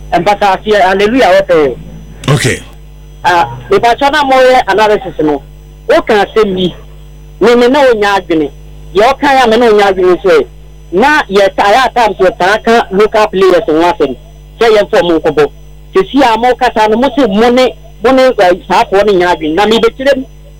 empata see hallelujah what okay if I chana more analysis no what can say me no nya adwene ye kan ya me no nya adwene say na ye tire times ye taka local players won say ye for mo kobo se si amo kasa no mo se money sa for ni nya adwene na me be kire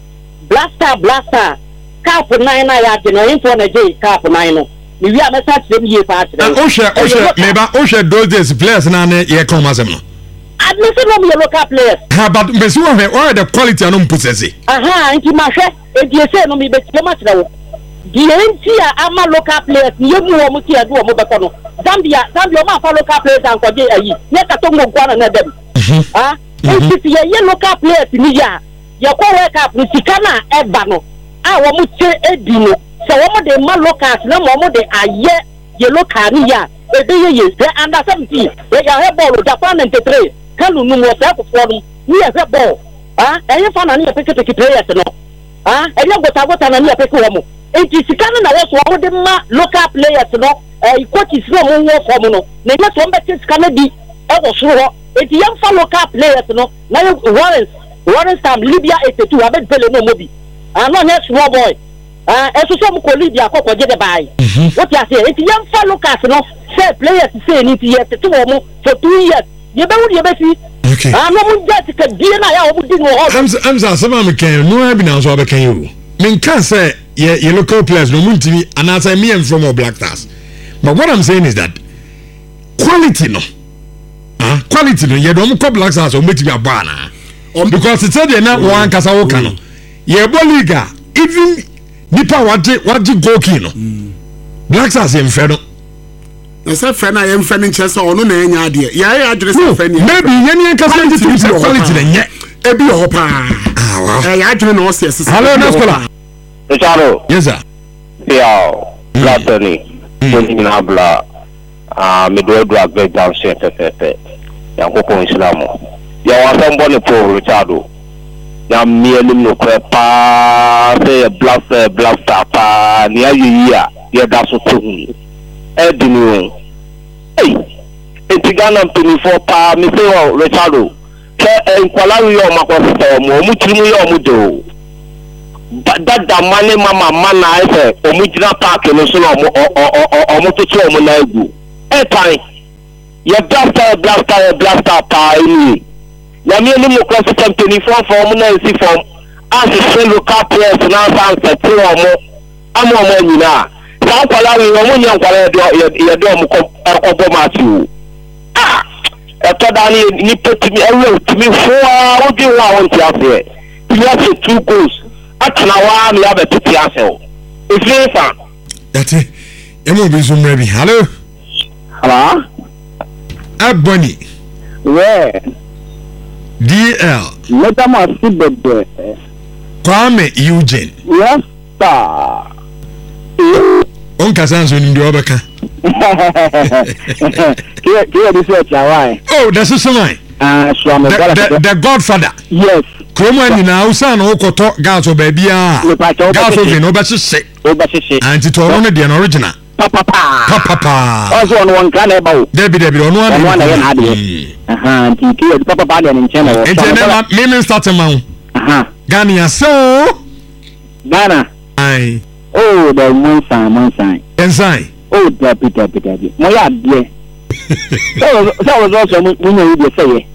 blaster cap 9 na ya de no info na je cap 9 no ni wi amesa kire mi ye fa kire meba o hwe those days players na na ye come asem no admit no me local players but besi wo hwe the quality no mpusese nti ma hwe e say no me be kire ma kire wo the entire ama local players ye mu wo mu ti adu wo mo be ko no Zambia ma fa local players an ko je ayi ye ka to mo gwa na dem nti ye local players ni ya ye ko world cup ni sika na eba no wo mu che edi no se wo mo de ma locals na mo de aye ye local ni ya e be ye under 17 ye ya he ball Japan 93 kanu nu mo se ko fo no ni ye he ball enye fa na ni ye peke players no enye gota na ni ye peke wo mo enti sika na wo so wo de ma local players no coaches no mo wo form no na ye so mbe sika na di e wo so ho enti ye fa local players no na Warren Stam Libya 82 abed pele no mobi no nye small boy so mo ko Libya ko je de bai what you say enti ye fa locals no say players say ni ti ye te wo mo for 2 years ye be wo ye be fi okay no mo get ka die na ya wo di no ho I'm sama me kan no abi na so abekan you men can say ye local players no muntimi and as I me am from Black Stars but what I'm saying is that quality no ye do mo Black Stars o metimi abana because it's said na one kasa wo kan no ye boliga even nipa waje goalkeeper no Black Stars em fe no esa fe na em fe no nchese ono na enya ade ya adwere se fe ni maybe ye ni kasa into quality na nye ebi ho pa ya adwere na o se ese hello Nascola Richard yes sir Blatoni ni na bla me do agbe down se pepe ya ko Islamu ya wasan bone po Richard ya mieli no kwe pa say blaster pa ni ayi ya da so to hu edinu etigana mpini for pa mi say Richard ke enkwala yo makwafo mo mu tirimu yo mu do dada mane mama mana efe omujina park no so no omo tutu omo na egu time ya blaster pa ni ya mi ni mo cross system 24 form na si form as a local players na san te omo amo nyina sa kwala wi omo nya kwala ye do omo ko bo matu to da ni petimi ewe timi fo a odi wa won ti afi ya se 2 goals atna wa mi abetiti asel ifefa dati emo bi so mrabi hello Aboni where DL Metama Sibebe Kwame Eugene yes sir on kasanso ndi obeka Kiya research why that's so mine the Godfather yes Kromo ni na usa na ukoto gaso babia gaso vin obehye anti to no de original papa also on one can about Debbie on one na tiki papa de nchen o me start man Ghana so Ghana ai oh the monsan inside oh Peter mo ya de so was also when you dey say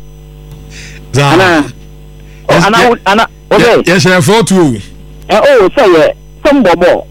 ana okay yes I for to oh say some bobo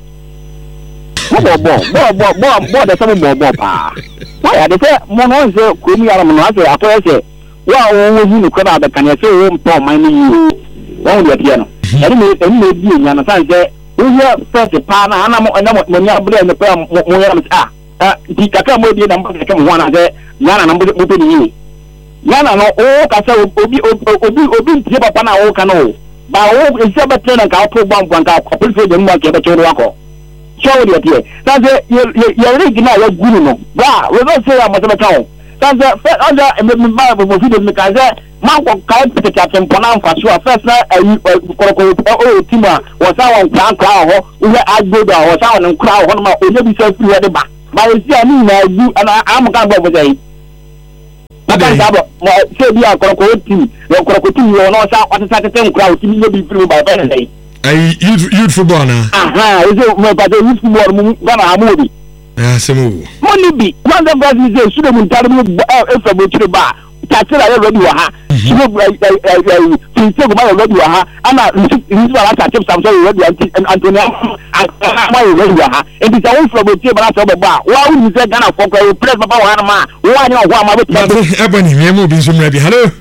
the some bobo pa why they say mo no say komi yara mo no say ato say wa wo hu ni ko na be kan say wo mpo man ni you won dey pia no eni bi nya na san say wo ya first pa na ana mo nya bure ne pa mo yara me di kaka mo di na mba kaka mo na say yana na mo pe ni yana no o ka say obi ntie papa na o ka no ba o ese betre na ka pro bam ka ko pe de mo ke be choro akọ show the here say you rig na you guru no ba we don't say am say town say under me mo video me ka say man ko ka pe ta tempo na mfa so first na koroko o tima wo sa won kan kra ho we agbodo wo sa won kra ho ma onye bi say free de ba you see ani na gu ana am kan bo say Aka sabo say bi akoroko team yo no sa kwatata tete nkura o team no bi free by by say. Youth football na. Is it my bad youth football mu Ghana amodi. Semu. Money be one of them is should have tell me from the bar. Tatira ready wa ha. Should go my ready wa ha. Ana this one at Samson ready Antonio my ready wa ha. And it's all from the table at the bar. Why would you say Ghana for press papa wa ma? Why no wa ma be. Ebony me mo bi so ready. Hello.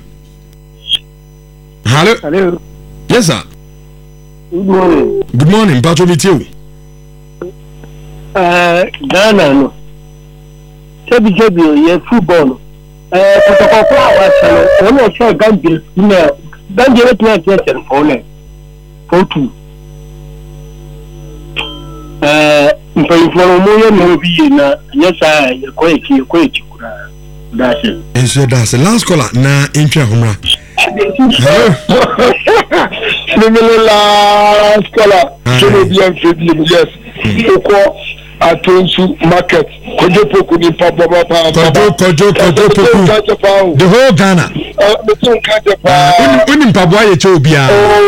Hello. Yes sir. Good morning, Pato Mitio. Ghana no. Chebi ye football. Protocol our channel. I'm not sure Gambia. Gambia to phone. Photo. For more movie na yes I quite that's it. And so that's the last caller na intro humra. Last caller. Yes. Atonsu market kojopoku ni papa kojo the whole Ghana unim pabwa ye cho bia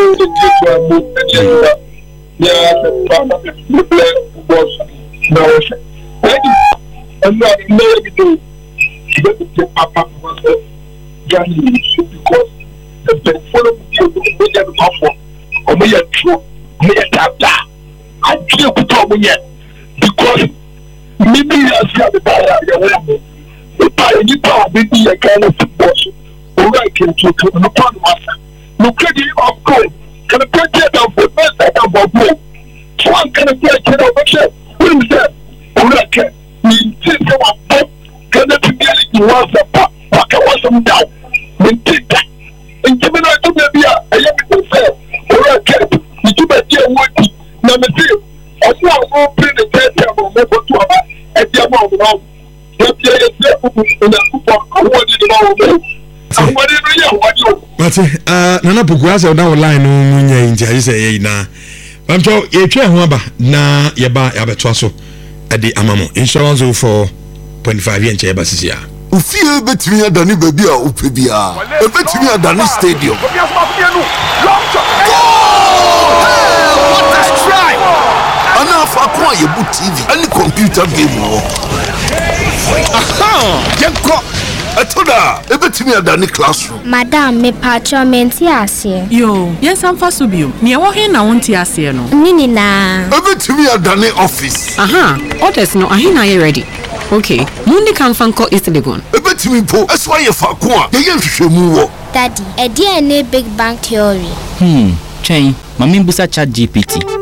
because maybe as the buyer the buyer you can't be a kind of football or right into no plan master no credit of gold can a play down for best that about gold one can a play it over there what is that or right me see some up can it be you want the pop I want some down me take that and give me that to be a young fair or right you do better what now me see ọsùn àwọn obìnrin ní tẹ́tẹ́ àwọn ọmọ tó ọba ẹbí ọmọ ọmọ ẹbí ẹbí ẹkùnkùn púpọ̀ àwọn ọdún ní wọn wọlé àwọn ọdún ní yẹn wọlé o. Bàtí nana puku asẹ ọdún àwọn line no nyẹ nti ayé sẹ yẹ yìí náà bàtí yẹtwa ẹ̀hún aba na yẹba yabẹ̀tọ́ so ẹ̀dí amamọ insurance 4.5 yẹn nkyẹn yẹba sisi a. Ofie betumi adani baabi a opɛ bia ebetumi adani stadium. Ana fa kwa ye bu TV any computer game wo. Aha! Yenko atoda ebetumi adani classroom. Madam me patron ase. Yo, yes am fa so bio. Me wo he na wonti ase no. Nini na. Ebetumi adani office. Aha, orders no ahe na ye ready. Okay, mundi kan fanko East Legon. Ebetumi po eswa ye fa kwa ye nhwehwemu wo. Daddy, e dey na big bang theory. Chain, mami busa chat GPT.